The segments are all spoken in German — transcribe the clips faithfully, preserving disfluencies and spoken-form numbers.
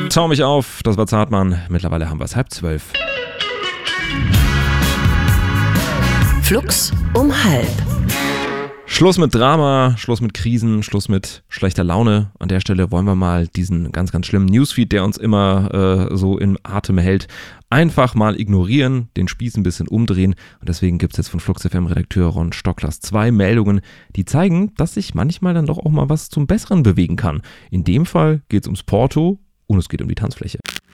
Tau mich auf, das war Zartmann. Mittlerweile haben wir es halb zwölf. Flux um halb. Schluss mit Drama, Schluss mit Krisen, Schluss mit schlechter Laune. An der Stelle wollen wir mal diesen ganz, ganz schlimmen Newsfeed, der uns immer äh, so im Atem hält, einfach mal ignorieren, den Spieß ein bisschen umdrehen. Und deswegen gibt es jetzt von Flux F M-Redakteur Ron Stocklers zwei Meldungen, die zeigen, dass sich manchmal dann doch auch mal was zum Besseren bewegen kann. In dem Fall geht es ums Porto und es geht um die Tanzfläche.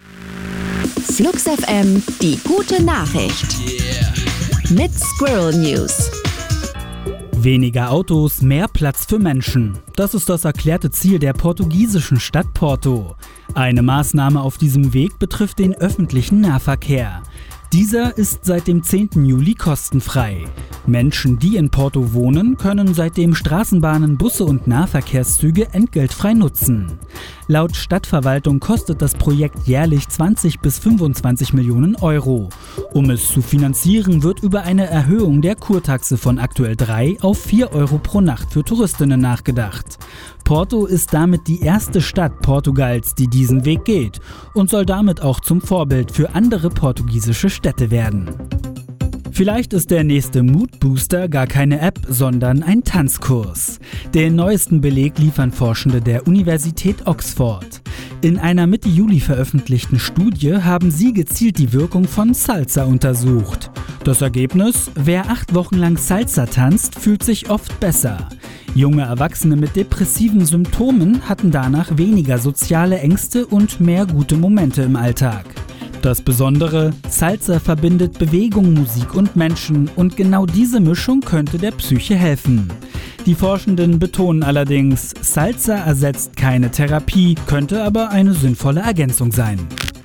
Flux F M, die gute Nachricht. Yeah. Mit Squirrel News. Weniger Autos, mehr Platz für Menschen. Das ist das erklärte Ziel der portugiesischen Stadt Porto. Eine Maßnahme auf diesem Weg betrifft den öffentlichen Nahverkehr. Dieser ist seit dem zehnten Juli kostenfrei. Menschen, die in Porto wohnen, können seitdem Straßenbahnen, Busse und Nahverkehrszüge entgeltfrei nutzen. Laut Stadtverwaltung kostet das Projekt jährlich zwanzig bis fünfundzwanzig Millionen Euro. Um es zu finanzieren, wird über eine Erhöhung der Kurtaxe von aktuell drei auf vier Euro pro Nacht für Touristinnen nachgedacht. Porto ist damit die erste Stadt Portugals, die diesen Weg geht und soll damit auch zum Vorbild für andere portugiesische Städte werden. Vielleicht ist der nächste Mood-Booster gar keine App, sondern ein Tanzkurs. Den neuesten Beleg liefern Forschende der Universität Oxford. In einer Mitte Juli veröffentlichten Studie haben sie gezielt die Wirkung von Salsa untersucht. Das Ergebnis: Wer acht Wochen lang Salsa tanzt, fühlt sich oft besser. Junge Erwachsene mit depressiven Symptomen hatten danach weniger soziale Ängste und mehr gute Momente im Alltag. Das Besondere: Salsa verbindet Bewegung, Musik und Menschen und genau diese Mischung könnte der Psyche helfen. Die Forschenden betonen allerdings, Salsa ersetzt keine Therapie, könnte aber eine sinnvolle Ergänzung sein.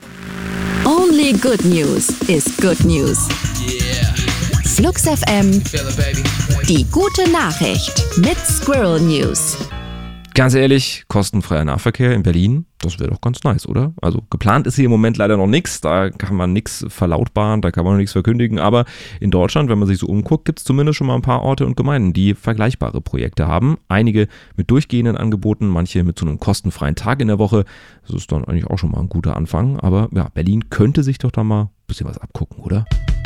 Only good news is good news. Yeah. Flux F M, die gute Nachricht mit Squirrel News. Ganz ehrlich, kostenfreier Nahverkehr in Berlin, das wäre doch ganz nice, oder? Also geplant ist hier im Moment leider noch nichts, da kann man nichts verlautbaren, da kann man noch nichts verkündigen, aber in Deutschland, wenn man sich so umguckt, gibt es zumindest schon mal ein paar Orte und Gemeinden, die vergleichbare Projekte haben. Einige mit durchgehenden Angeboten, manche mit so einem kostenfreien Tag in der Woche. Das ist dann eigentlich auch schon mal ein guter Anfang, aber ja, Berlin könnte sich doch da mal ein bisschen was abgucken, oder?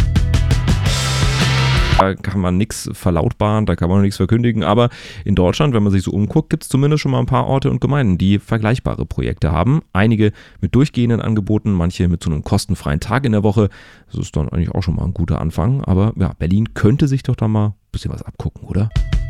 Da kann man nichts verlautbaren, da kann man noch nichts verkündigen, aber in Deutschland, wenn man sich so umguckt, gibt es zumindest schon mal ein paar Orte und Gemeinden, die vergleichbare Projekte haben. Einige mit durchgehenden Angeboten, manche mit so einem kostenfreien Tag in der Woche. Das ist dann eigentlich auch schon mal ein guter Anfang, aber ja, Berlin könnte sich doch da mal ein bisschen was abgucken, oder?